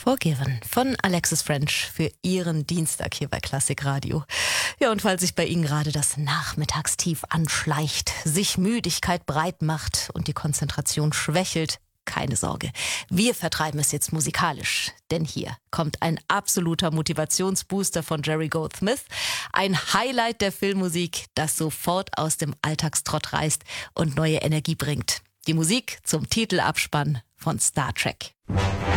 Forgiven von Alexis French für Ihren Dienstag hier bei Klassik Radio. Ja, und falls sich bei Ihnen gerade das Nachmittagstief anschleicht, sich Müdigkeit breit macht und die Konzentration schwächelt, keine Sorge, wir vertreiben es jetzt musikalisch, denn hier kommt ein absoluter Motivationsbooster von Jerry Goldsmith, ein Highlight der Filmmusik, das sofort aus dem Alltagstrott reißt und neue Energie bringt. Die Musik zum Titelabspann von Star Trek.